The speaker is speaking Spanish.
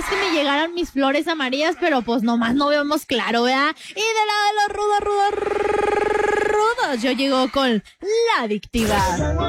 es que me llegaran mis flores amarillas, pero pues nomás no vemos claro, ¿verdad? Y del lado de los rudos, yo llego con la adictiva.